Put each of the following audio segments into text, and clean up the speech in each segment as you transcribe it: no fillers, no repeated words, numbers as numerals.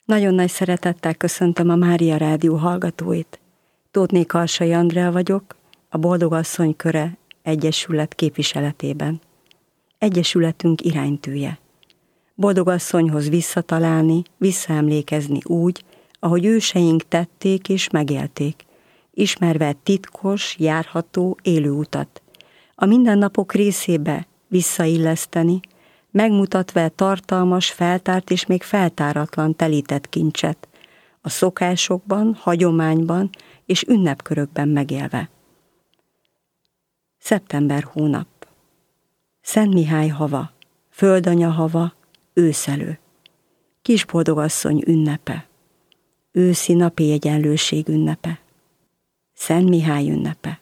Nagyon nagy szeretettel köszöntöm a Mária Rádió hallgatóit. Tóthné Karsai Andrea vagyok, a Boldogasszony Köre Egyesület képviseletében. Egyesületünk iránytűje. Boldogasszonyhoz visszatalálni, visszaemlékezni úgy, ahogy őseink tették és megélték, ismerve titkos, járható, élő utat. A mindennapok részébe visszailleszteni, megmutatva tartalmas, feltárt és még feltáratlan telített kincset, a szokásokban, hagyományban és ünnepkörökben megélve. Szeptember hónap. Szent Mihály hava, Földanya hava, őszelő. Kisboldogasszony ünnepe, őszi napi egyenlőség ünnepe, Szent Mihály ünnepe.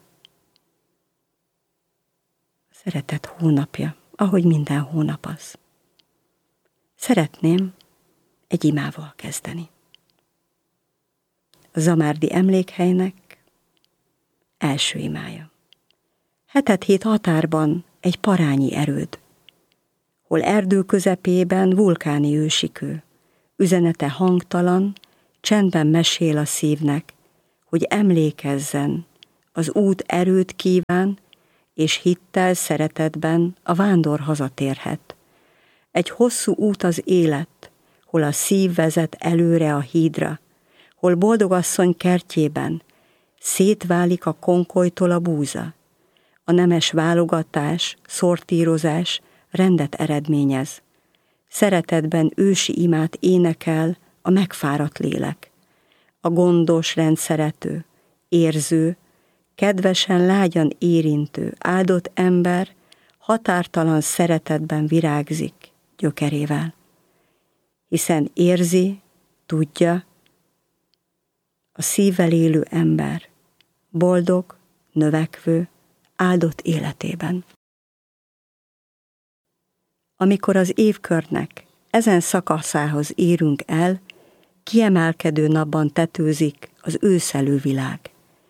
Szeretet hónapja, ahogy minden hónap az. Szeretném egy imával kezdeni. A Zamárdi emlékhelynek első imája. Hetet hét határban egy parányi erőd, hol erdő közepében vulkáni ősikő, üzenete hangtalan, csendben mesél a szívnek, hogy emlékezzen, az út erőt kíván, és hittel, szeretetben a vándor hazatérhet. Egy hosszú út az élet, hol a szív vezet előre a hídra, hol boldogasszony kertjében szétválik a konkolytól a búza. A nemes válogatás, szortírozás rendet eredményez. Szeretetben ősi imát énekel a megfáradt lélek. A gondos, rendszerető, érző, kedvesen, lágyan érintő, áldott ember határtalan szeretetben virágzik gyökerével. Hiszen érzi, tudja, a szívvel élő ember boldog, növekvő, áldott életében. Amikor az évkörnek ezen szakaszához érünk el, kiemelkedő napban tetőzik az őszelő világ.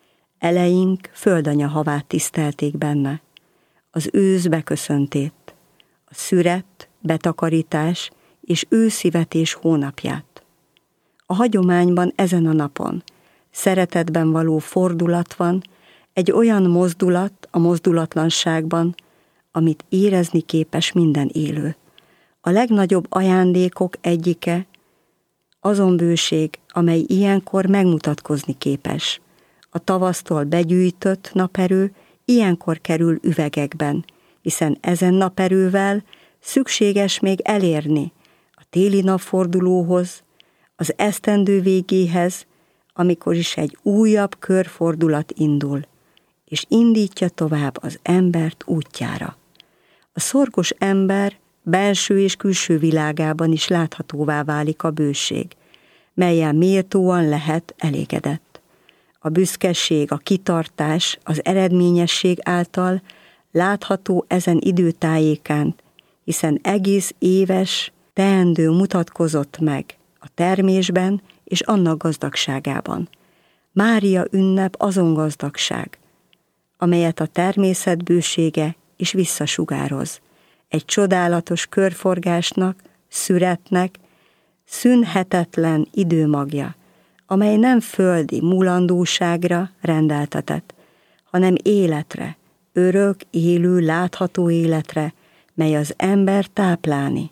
Eleink Földanya havát tisztelték benne, az ősz beköszöntét, a szüret, betakarítás és őszi vetés hónapját. A hagyományban ezen a napon szeretetben való fordulat van, egy olyan mozdulat a mozdulatlanságban, amit érezni képes minden élő. A legnagyobb ajándékok egyike azon bőség, amely ilyenkor megmutatkozni képes. A tavasztól begyűjtött naperő ilyenkor kerül üvegekben, hiszen ezen naperővel szükséges még elérni a téli napfordulóhoz, az esztendő végéhez, amikor is egy újabb körfordulat indul, és indítja tovább az embert útjára. A szorgos ember belső és külső világában is láthatóvá válik a bőség, mellyel méltóan lehet elégedett. A büszkeség, a kitartás, az eredményesség által látható ezen időtájékán, hiszen egész éves teendő mutatkozott meg a termésben és annak gazdagságában. Mária ünnep azon gazdagság, amelyet a természet bősége is visszasugároz. Egy csodálatos körforgásnak, szüretnek, szűnhetetlen időmagja, amely nem földi múlandóságra rendeltetett, hanem életre, örök, élő, látható életre, mely az ember táplálni,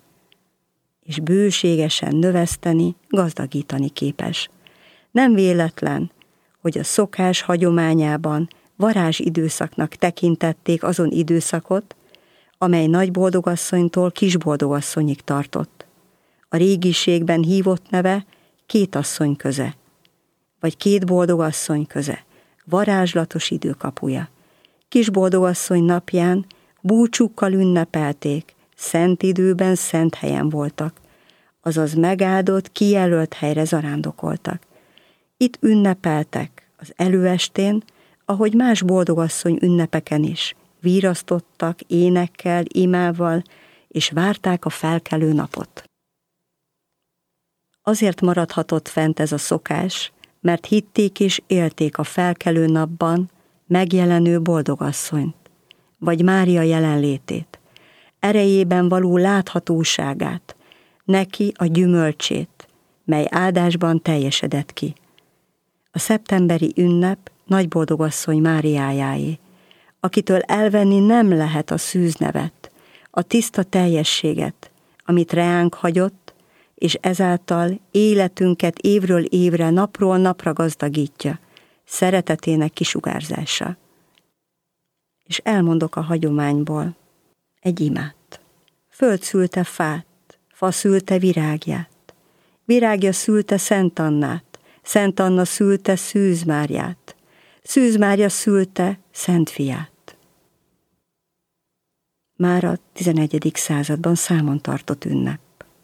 és bőségesen növeszteni, gazdagítani képes. Nem véletlen, hogy a szokás hagyományában varázsidőszaknak tekintették azon időszakot, amely nagyboldogasszonytól kisboldogasszonyig tartott. A régiségben hívott neve két asszony köze, vagy két boldogasszony köze, varázslatos időkapuja. Kisboldogasszony napján búcsúkkal ünnepelték, szent időben szent helyen voltak, azaz megáldott, kijelölt helyre zarándokoltak. Itt ünnepeltek az előestén, ahogy más boldogasszony ünnepeken is, vírasztottak énekkel, imával, és várták a felkelő napot. Azért maradhatott fent ez a szokás, mert hitték és élték a felkelő napban megjelenő boldogasszonyt, vagy Mária jelenlétét, erejében való láthatóságát, neki a gyümölcsét, mely áldásban teljesedett ki. A szeptemberi ünnep Nagyboldogasszony Máriájáé, akitől elvenni nem lehet a szűznevet, a tiszta teljességet, amit reánk hagyott, és ezáltal életünket évről évre, napról napra gazdagítja, szeretetének kisugárzása. És elmondok a hagyományból egy imát. Föld szülte fát, fa szülte virágját, virágja szülte Szent Annát, Szent Anna szülte Szűz Máriát, Szűz Mária szülte Szent Fiát. Már a 11. században számon tartott ünnep.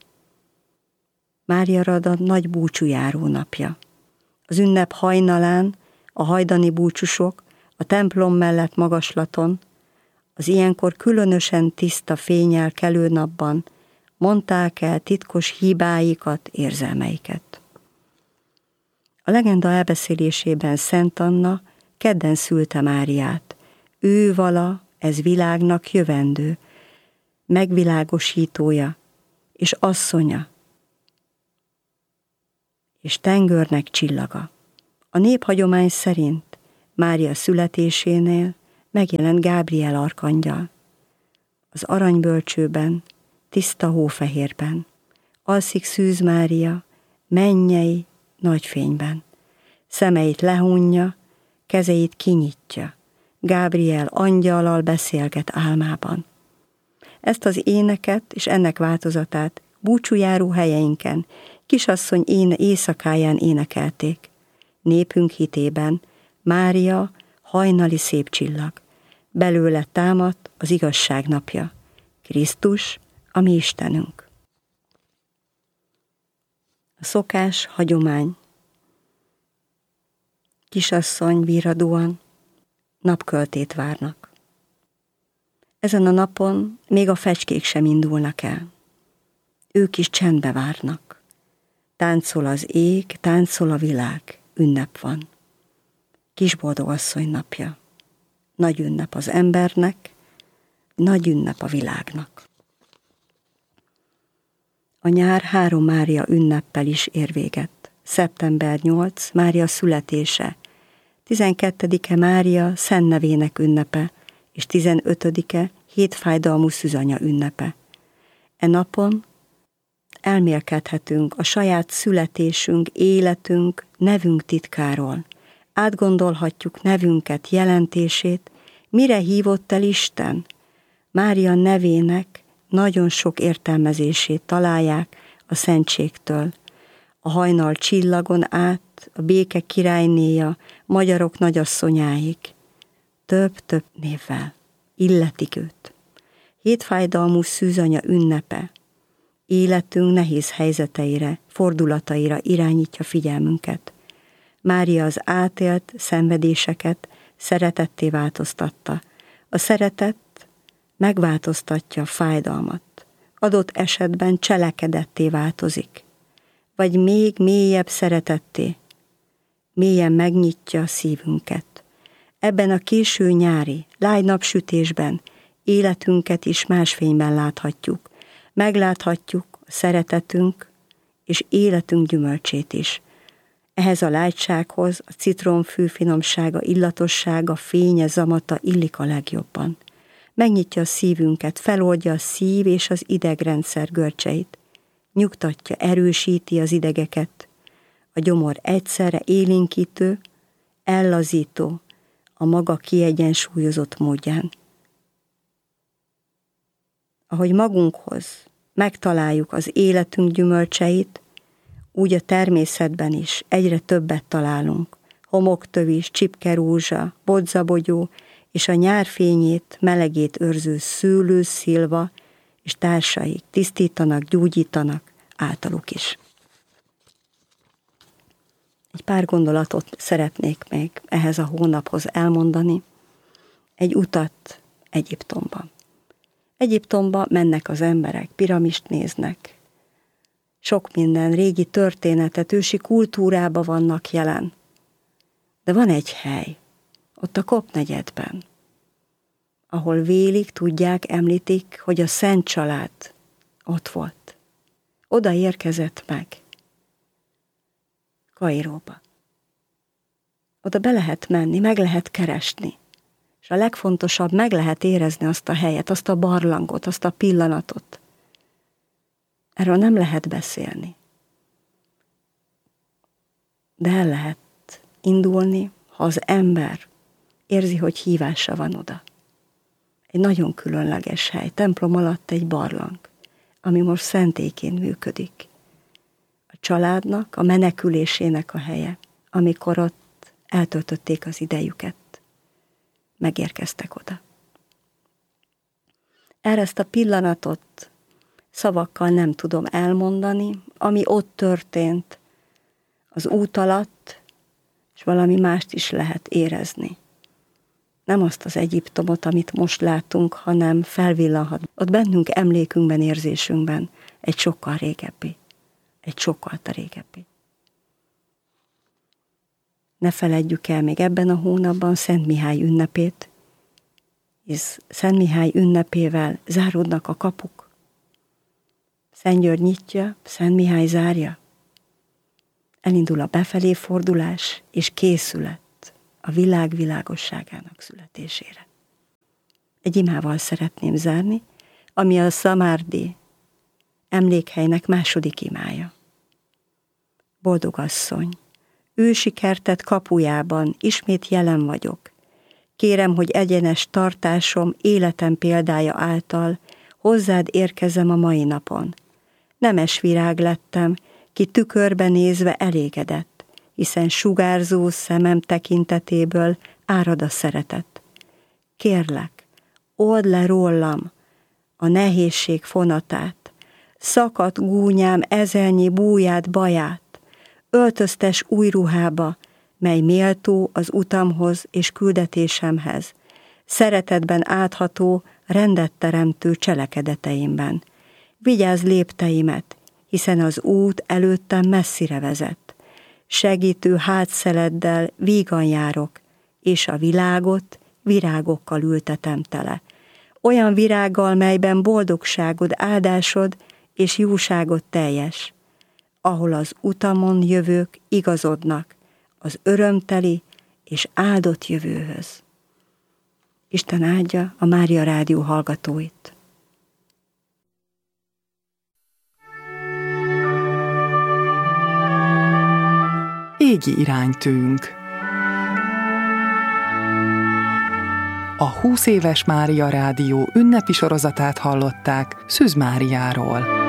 Mária Rada nagy búcsújáró napja. Az ünnep hajnalán a hajdani búcsúsok a templom mellett magaslaton, az ilyenkor különösen tiszta fénnyel kelő napban mondták el titkos hibáikat, érzelmeiket. A legenda elbeszélésében Szent Anna kedden szülte Máriát. Ő vala, ez világnak jövendő, megvilágosítója, és asszonya, és tengörnek csillaga. A néphagyomány szerint Mária születésénél megjelent Gábriel arkangyal. Az aranybölcsőben, tiszta hófehérben, alszik Szűz Mária mennyei nagy fényben. Szemeit lehunja, kezeit kinyitja. Gábriel angyallal beszélget álmában. Ezt az éneket és ennek változatát búcsújáró helyeinken, kisasszony éjszakáján énekelték. Népünk hitében Mária hajnali szép csillag. Belőle támadt az igazság napja. Krisztus, a mi Istenünk. A szokás, hagyomány. Kisasszony virradóan napköltét várnak. Ezen a napon még a fecskék sem indulnak el. Ők is csendbe várnak. Táncol az ég, táncol a világ, ünnep van. Kisboldogasszony napja. Nagy ünnep az embernek, nagy ünnep a világnak. A nyár 3 Mária ünneppel is ér véget. Szeptember 8, Mária születése, 12-e Mária Szent nevének ünnepe, és 15-e Hétfájdalmú Szűzanya ünnepe. E napon elmélkedhetünk a saját születésünk, életünk, nevünk titkáról. Átgondolhatjuk nevünket, jelentését, mire hívott el Isten. Mária nevének nagyon sok értelmezését találják a szentségtől. A hajnal csillagon át, a béke királynéja, magyarok nagyasszonyáig. Több-több névvel illetik őt. Hétfájdalmú Szűzanya ünnepe életünk nehéz helyzeteire, fordulataira irányítja figyelmünket. Mária az átélt szenvedéseket szeretetté változtatta. A szeretet megváltoztatja a fájdalmat. Adott esetben cselekedetté változik, vagy még mélyebb szeretetté, mélyen megnyitja a szívünket. Ebben a késő nyári, lágy napsütésben életünket is más fényben láthatjuk. Megláthatjuk a szeretetünk és életünk gyümölcsét is. Ehhez a lágysághoz a citromfű finomsága, illatossága, fénye, zamata illik a legjobban. Megnyitja a szívünket, feloldja a szív és az idegrendszer görcseit. Nyugtatja, erősíti az idegeket. A gyomor egyszerre élénkítő, ellazító, a maga kiegyensúlyozott módján. Ahogy magunkhoz megtaláljuk az életünk gyümölcseit, úgy a természetben is egyre többet találunk. Homoktövis, csipkerózsa, bodzabogyó és a nyár fényét, melegét őrző szőlő, szilva és társaik tisztítanak, gyógyítanak általuk is. Egy pár gondolatot szeretnék még ehhez a hónaphoz elmondani. Egy utat Egyiptomban. Egyiptomba mennek az emberek, piramist néznek. Sok minden régi történetet, ősi kultúrába vannak jelen. De van egy hely, ott a Kopnegyedben, ahol vélik, tudják, említik, hogy a Szent Család ott volt. Oda érkezett meg. Kairóba. Oda be lehet menni, meg lehet keresni. És a legfontosabb, meg lehet érezni azt a helyet, azt a barlangot, azt a pillanatot. Erről nem lehet beszélni. De el lehet indulni, ha az ember érzi, hogy hívása van oda. Egy nagyon különleges hely, templom alatt egy barlang, ami most szentélyként működik. A családnak, a menekülésének a helye, amikor ott eltöltötték az idejüket, megérkeztek oda. Erre ezt a pillanatot szavakkal nem tudom elmondani, ami ott történt az út alatt, és valami mást is lehet érezni. Nem azt az Egyiptomot, amit most látunk, hanem felvillanhat ott bennünk, emlékünkben, érzésünkben egy sokkal régebbi, egy sokkal régebbi. Ne feledjük el még ebben a hónapban Szent Mihály ünnepét, hisz Szent Mihály ünnepével záródnak a kapuk. Szent György nyitja, Szent Mihály zárja. Elindul a befelé fordulás és készület a világ világosságának születésére. Egy imával szeretném zárni, ami a Szamárdi emlékhelynek második imája. Boldog asszony, ősi kerted kapujában ismét jelen vagyok. Kérem, hogy egyenes tartásom életem példája által hozzád érkezem a mai napon. Nemes virág lettem, ki tükörbe nézve elégedett, hiszen sugárzó szemem tekintetéből árad a szeretet. Kérlek, old le rólam a nehézség fonatát, szakadt gúnyám ezernyi búját, baját, öltöztes új ruhába, mely méltó az utamhoz és küldetésemhez, szeretetben átható, rendet teremtő cselekedeteimben. Vigyázz lépteimet, hiszen az út előttem messzire vezet. Segítő hátszeleddel vígan járok, és a világot virágokkal ültetem tele. Olyan virággal, melyben boldogságod, áldásod és jóságod teljes, ahol az utamon jövők igazodnak az örömteli és áldott jövőhöz. Isten áldja a Mária Rádió hallgatóit. Égi iránytűnk. A 20 éves Mária Rádió ünnepi sorozatát hallották Szűz Máriáról.